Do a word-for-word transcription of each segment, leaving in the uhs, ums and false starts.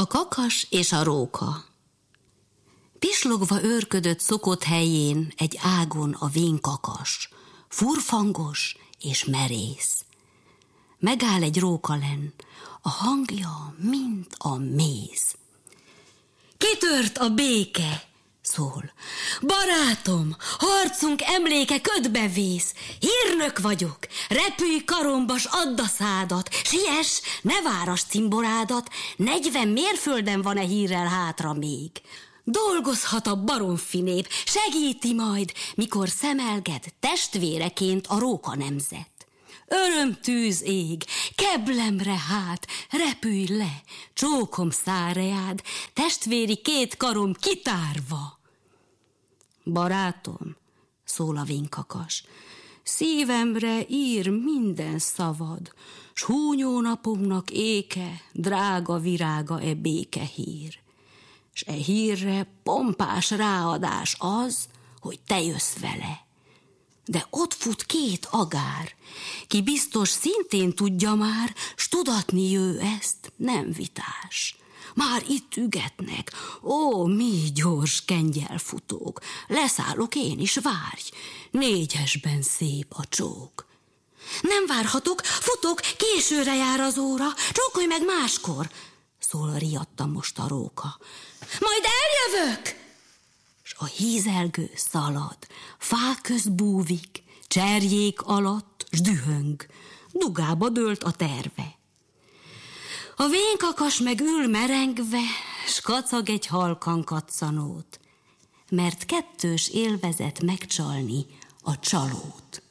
A kakas és a róka. Pislogva őrködött szokott helyén egy ágon a vén kakas, furfangos és merész. Megáll egy róka lenn, a hangja, mint a méz. Kitört a béke, szól. Barátom, harcunk emléke ködbe vész. Hírnök vagyok, repülj karomba, s add a szádat. Siess, ne váras cimborádat, negyven mérfölden van-e hírrel hátra még. Dolgozhat a baromfi nép, segíti majd, mikor szemelged testvéreként a róka nemzet. Örömtűz ég, keblemre hát, repülj le, csókom száreád, testvéri két karom kitárva. Barátom, szól a vénkakas, szívemre ír minden szavad, s húnyó napomnak éke, drága virága e béke hír. S e hírre pompás ráadás az, hogy te jössz vele. De ott fut két agár, ki biztos szintén tudja már, s tudatni ő ezt nem vitás. Már itt ügetnek, ó, mi gyors kengyelfutók, leszállok én is, várj, négyesben szép a csók. Nem várhatok, futok, későre jár az óra, csókolj meg máskor, szól riadtan most a róka. Majd eljövök! S a hízelgő szalad, fák közt búvik, cserjék alatt, s dühöng, dugába dőlt a terve. A vénkakas meg ül merengve, s kacag egy halkan kaccanót, mert kettős élvezet megcsalni a csalót.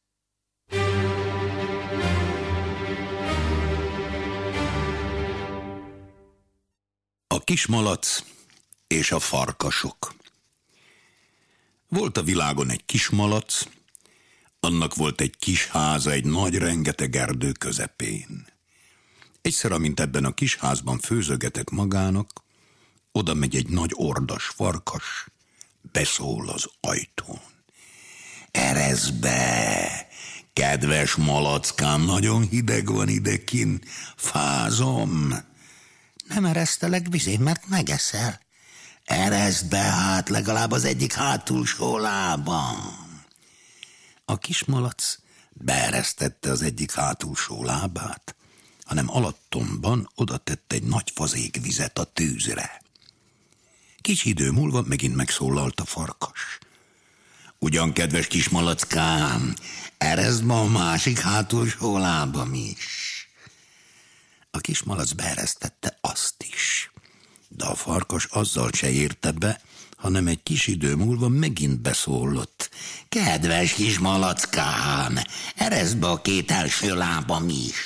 A kismalac és a farkasok. Volt a világon egy kismalac, annak volt egy kis háza egy nagy rengeteg erdő közepén. Egyszer, amint ebben a kis házban főzögetett magának, oda megy egy nagy ordas farkas, beszól az ajtón. Erezd be, kedves malackám, nagyon hideg van idekin, fázom. Nem eresztelek vizé, mert megeszel. Ereszd be hát legalább az egyik hátulsó lábam. A kismalac beeresztette az egyik hátulsó lábát, hanem alattomban oda tett egy nagy fazék vizet a tűzre. Kis idő múlva megint megszólalt a farkas. Ugyan, kedves kismalackám, ereszd ma a másik hátulsó lábam is. A kismalac beeresztette azt is, de a farkas azzal se érte be, hanem egy kis idő múlva megint beszólott. Kedves kis malackám, ereszd be a két első lábam is.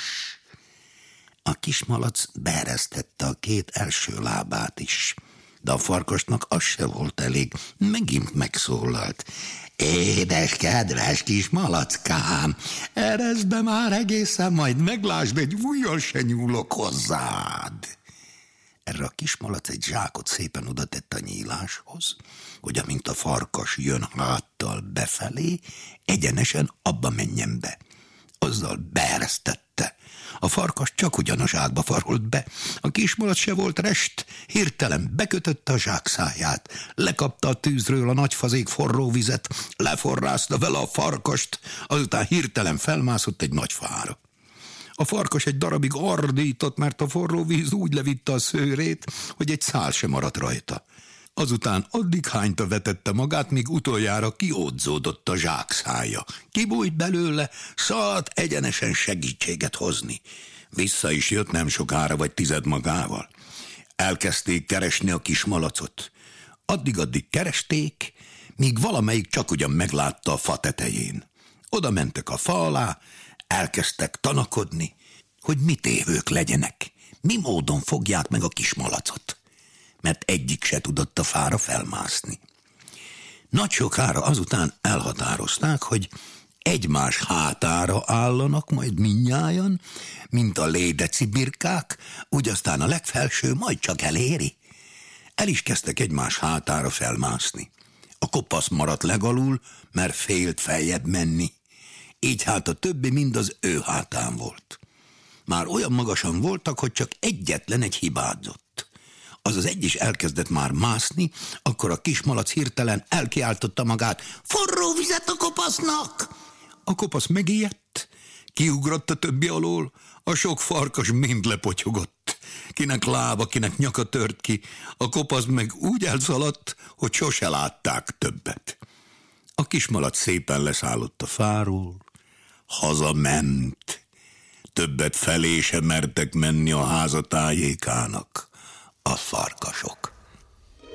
A kismalac beeresztette a két első lábát is, de a farkasnak az se volt elég, megint megszólalt. Édes, kedves kis malackám, ereszd be már egészen, majd meglásd, egy ujjal se nyúlok hozzád. Erre a kismalac egy zsákot szépen oda tett a nyíláshoz, hogy amint a farkas jön háttal befelé, egyenesen abba menjen be. Azzal beeresztette. A farkas csak ugyan a zsákba farolt be. A kismalac se volt rest, hirtelen bekötötte a zsák száját, lekapta a tűzről a nagy fazék forró vizet, leforrázta vele a farkast, azután hirtelen felmászott egy nagy fára. A farkas egy darabig ordított, mert a forró víz úgy levitte a szőrét, hogy egy szál sem maradt rajta. Azután addig hányta vetette magát, míg utoljára kiódzódott a zsákszája. Kibújt belőle, szállt egyenesen segítséget hozni. Vissza is jött nem sokára, vagy tized magával. Elkezdték keresni a kis malacot. Addig-addig keresték, míg valamelyik csak ugyan meglátta a fa tetején. Oda mentek a fa alá, elkezdtek tanakodni, hogy mit évők legyenek, mi módon fogják meg a kis malacot, mert egyik se tudott a fára felmászni. Nagy sokára azután elhatározták, hogy egymás hátára állanak majd mindnyájan, mint a lédeci birkák, úgy aztán a legfelső majd csak eléri. El is kezdtek egymás hátára felmászni. A kopasz maradt legalul, mert félt feljebb menni. Így hát a többi mind az ő hátán volt. Már olyan magasan voltak, hogy csak egyetlen egy hibázott. az az egy is elkezdett már mászni, akkor a kismalac hirtelen elkiáltotta magát: forró vizet a kopasznak! A kopasz megijedt, kiugrott a többi alól, a sok farkas mind lepotyogott. Kinek lába, kinek nyaka tört ki, a kopasz meg úgy elszaladt, hogy sose látták többet. A kismalac szépen leszállott a fáról, hazament. Többet felé sem mertek menni a háza tájékának a farkasok.